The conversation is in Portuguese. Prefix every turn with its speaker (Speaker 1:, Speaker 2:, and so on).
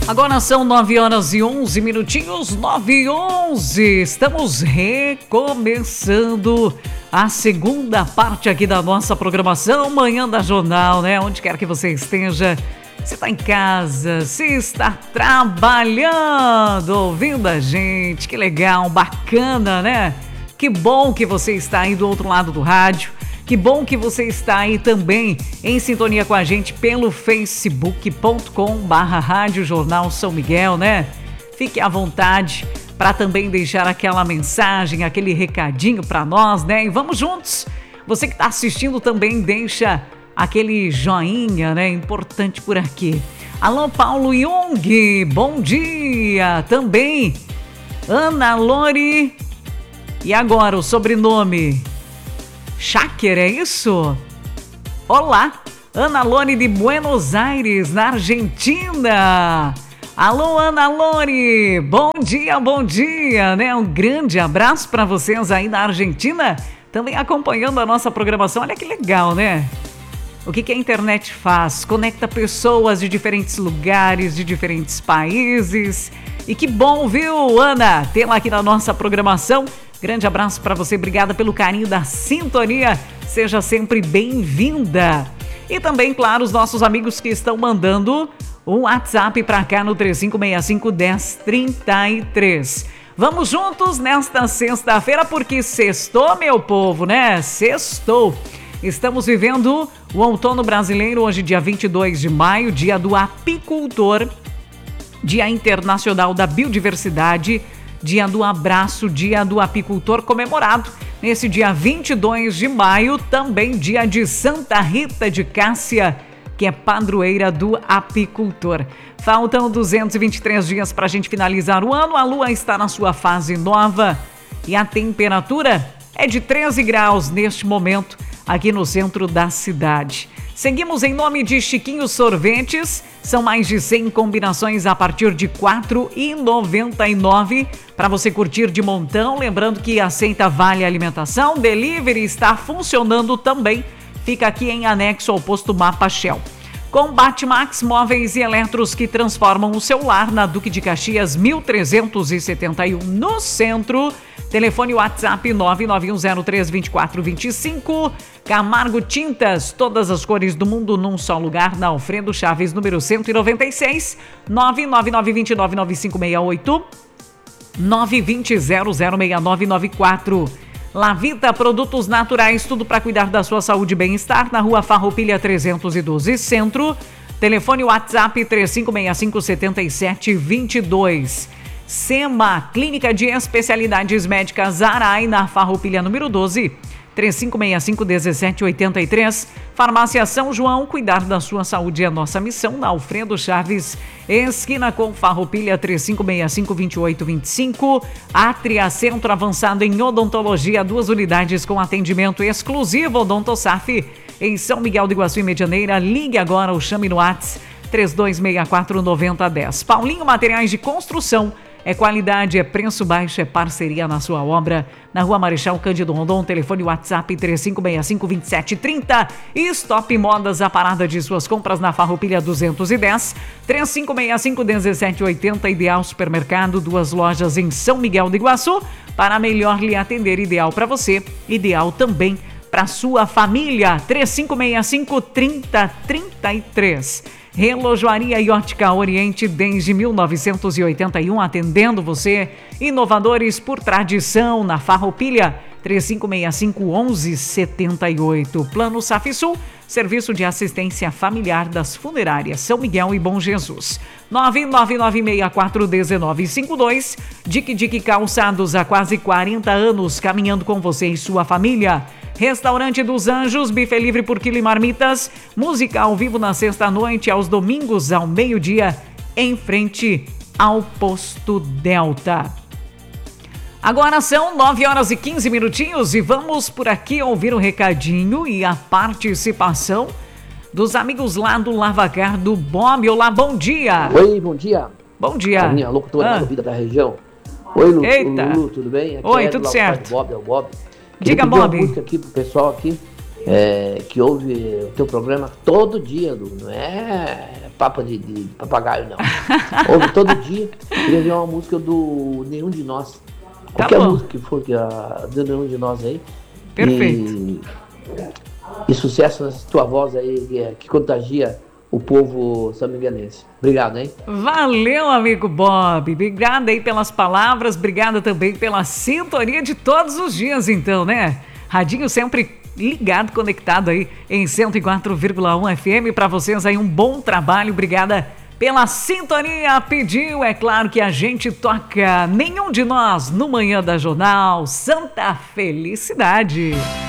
Speaker 1: Agora são 9 horas e 11 minutinhos, 9 e 11. Estamos recomeçando a segunda parte aqui da nossa programação Manhã da Jornal, né? Onde quer que você esteja, se está em casa, se está trabalhando, ouvindo a gente, que legal, bacana, né? Que bom que você está aí do outro lado do rádio. Que bom que você está aí também em sintonia com a gente pelo facebook.com/Rádio Jornal São Miguel, né? Fique à vontade para também deixar aquela mensagem, aquele recadinho para nós, né? E vamos juntos. Você que está assistindo também deixa aquele joinha, né? Importante por aqui. Alô, Paulo Jung, bom dia. Também Ana Lori. E agora o sobrenome? Schacker, é isso? Olá, Ana Lori de Buenos Aires, na Argentina. Alô, Ana Lori, bom dia, né? Um grande abraço para vocês aí na Argentina, também acompanhando a nossa programação. Olha que legal, né? O que a internet faz? Conecta pessoas de diferentes lugares, de diferentes países. E que bom, viu, Ana, tê-la aqui na nossa programação. Grande abraço para você, obrigada pelo carinho da sintonia, seja sempre bem-vinda. E também, claro, os nossos amigos que estão mandando um WhatsApp para cá no 3565-1033. Vamos juntos nesta sexta-feira, porque sextou, meu povo, né? Sextou. Estamos vivendo o outono brasileiro, hoje dia 22 de maio, dia do apicultor, Dia Internacional da Biodiversidade, Dia do Abraço, Dia do Apicultor comemorado nesse dia 22 de maio, também dia de Santa Rita de Cássia, que é padroeira do apicultor. Faltam 223 dias para a gente finalizar o ano, a lua está na sua fase nova e a temperatura é de 13 graus neste momento aqui no centro da cidade. Seguimos em nome de Chiquinho Sorvetes, são mais de 100 combinações a partir de R$ 4,99 para você curtir de montão. Lembrando que aceita Vale Alimentação, Delivery está funcionando também, fica aqui em anexo ao posto Mapa Shell. Combate Max Móveis e Eletros, que transformam o seu lar, na Duque de Caxias 1371 no centro. Telefone WhatsApp 991032425. Camargo Tintas, todas as cores do mundo num só lugar, na Alfredo Chaves, número 196, 999299568, 920006994. Lavita, produtos naturais, tudo para cuidar da sua saúde e bem-estar, na Rua Farroupilha 312, Centro. Telefone WhatsApp 3565-7722. SEMA, Clínica de Especialidades Médicas Arai, na Farroupilha número 12, 3565-1783. Farmácia São João, cuidar da sua saúde é a nossa missão, na Alfredo Chaves, esquina com Farroupilha, 3565-2825. Atria, Centro Avançado em Odontologia, 2 unidades com atendimento exclusivo Odontosaf, em São Miguel do Iguaçu e Medianeira. Ligue agora ou chame no WhatsApp 3264-9010. Paulinho Materiais de Construção, é qualidade, é preço baixo, é parceria na sua obra. Na Rua Marechal Cândido Rondon, telefone WhatsApp 3565-2730. E Stop Modas, a parada de suas compras na Farroupilha 210, 3565-1780. Ideal Supermercado, 2 lojas em São Miguel do Iguaçu, para melhor lhe atender. Ideal para você, ideal também para sua família. 3565-3033. Relojoaria e Ótica Oriente, desde 1981, atendendo você. Inovadores por tradição, na Farroupilha, 3565-1178. Plano Safisul, serviço de assistência familiar das funerárias São Miguel e Bom Jesus. 999641952. Dique Calçados, há quase 40 anos, caminhando com você e sua família. Restaurante dos Anjos, buffet livre por quilo e marmitas. Música ao vivo na sexta-noite, aos domingos ao meio-dia, em frente ao Posto Delta. Agora são 9 horas e 15 minutinhos e vamos por aqui ouvir o recadinho e a participação dos amigos lá do Lavacar do Bob. Olá, bom dia.
Speaker 2: Oi, bom dia.
Speaker 1: Bom dia.
Speaker 2: A minha locutora vida da região. Oi, Lu,
Speaker 1: Eita.
Speaker 2: Lulu, tudo bem? Aqui
Speaker 1: oi, tudo certo.
Speaker 2: Bob, é o Bob.
Speaker 1: Diga,
Speaker 2: Bob.
Speaker 1: Bob.
Speaker 2: Uma música aqui pro pessoal aqui. que ouve o teu programa todo dia, Lu. Não é papo de papagaio, não. Ouve todo dia. Queria ver uma música do Nenhum de Nós. Qualquer música que for do Nenhum de Nós aí.
Speaker 1: Perfeito.
Speaker 2: E sucesso nessa tua voz aí, que contagia o povo são-miguelense. Obrigado, hein?
Speaker 1: Valeu, amigo Bob. Obrigada aí pelas palavras, obrigada também pela sintonia de todos os dias, então, né? Radinho sempre ligado, conectado aí em 104,1 FM. Para vocês aí, um bom trabalho. Obrigada pela sintonia. Pediu, é claro que a gente toca Nenhum de Nós no Manhã da Jornal. Santa Felicidade.